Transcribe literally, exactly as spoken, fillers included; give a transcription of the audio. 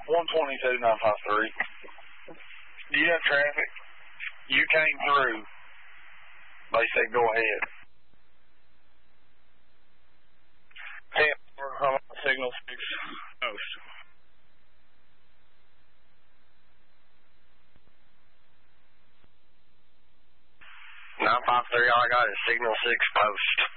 one twenty-two, nine five three. Do you have traffic? You came through. They said go ahead. Hey, I'm on signal six post. nine five three, all I got is signal six post.